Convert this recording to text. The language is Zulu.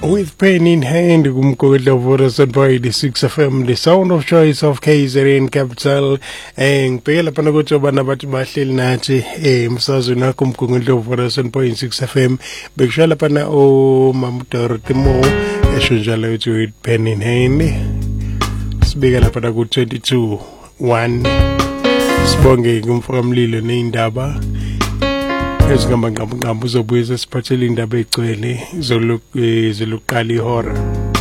With pen in hand, kumkhokedla Vodacom by the 6 FM, the sound of choice of KZN Capital. Ngibheke lapha ukuthi abantu abathi bahleli nathi emsazweni nakho kumkhokedla Vodacom by 6 FM. Bekusha lapha na o Mamdor Timo esho njalo uthi with pen in hand. Sibeka lapha na ku 22:1. Sibonge kumfamlilo neindaba. Ezingamba ngqambu uzobuye siphathele indaba egcwele zoluqala ihora.